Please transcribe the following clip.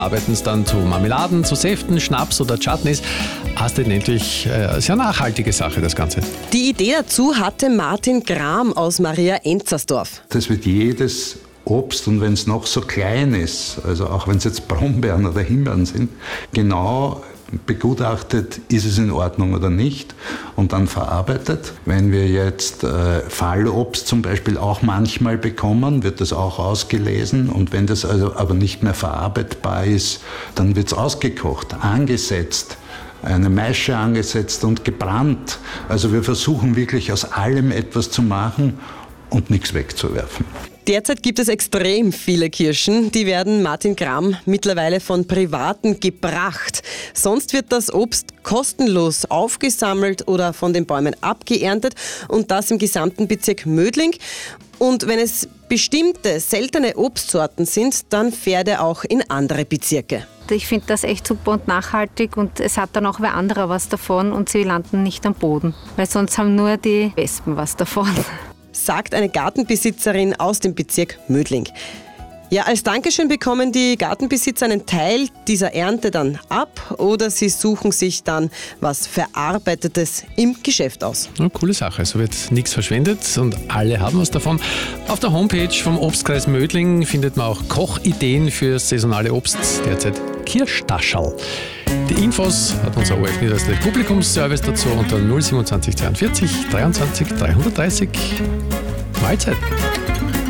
Arbeiten es dann zu Marmeladen, zu Säften, Schnaps oder Chutneys. Hast du natürlich eine sehr nachhaltige Sache, das Ganze. Die Idee dazu hatte Martin Gram aus Maria Enzersdorf. Das wird jedes Obst, und wenn es noch so klein ist, also auch wenn es jetzt Brombeeren oder Himbeeren sind, genau begutachtet, ist es in Ordnung oder nicht, und dann verarbeitet. Wenn wir jetzt Fallobst zum Beispiel auch manchmal bekommen, wird das auch ausgelesen, und wenn das also aber nicht mehr verarbeitbar ist, dann wird es ausgekocht, angesetzt, eine Maische angesetzt und gebrannt. Also wir versuchen wirklich aus allem etwas zu machen und nichts wegzuwerfen. Derzeit gibt es extrem viele Kirschen. Die werden Martin Gram mittlerweile von Privaten gebracht. Sonst wird das Obst kostenlos aufgesammelt oder von den Bäumen abgeerntet, und das im gesamten Bezirk Mödling. Und wenn es bestimmte seltene Obstsorten sind, dann fährt er auch in andere Bezirke. Ich finde das echt super und nachhaltig, und es hat dann auch wer anderer was davon und sie landen nicht am Boden, weil sonst haben nur die Wespen was davon. Sagt eine Gartenbesitzerin aus dem Bezirk Mödling. Ja, als Dankeschön bekommen die Gartenbesitzer einen Teil dieser Ernte dann ab, oder sie suchen sich dann was Verarbeitetes im Geschäft aus. Ja, coole Sache, so wird nichts verschwendet und alle haben was davon. Auf der Homepage vom Obstkreis Mödling findet man auch Kochideen für saisonale Obst, derzeit Kirschtaschel. Die Infos hat unser ORF Niederösterreich Publikumsservice dazu unter 027 42 23 330. Mahlzeit!